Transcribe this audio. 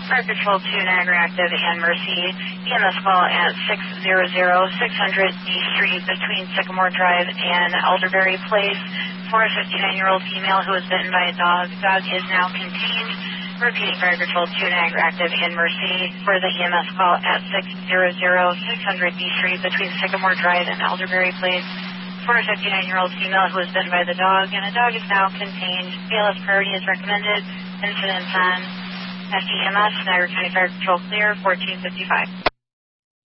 Fire Control 2, Niagara Active and Mercy. EMS call at 600 D Street between Sycamore Drive and Elderberry Place for a 59-year-old female who was bitten by a dog. Dog is now contained. Repeating, Fire Control 2, Niagara Active and Mercy for the EMS call at 600 D Street between Sycamore Drive and Elderberry Place for a 59-year-old female who was bitten by the dog, and a dog is now contained. BLS priority is recommended. Incident on FDMS, Niagara County Fire Control clear, 1455.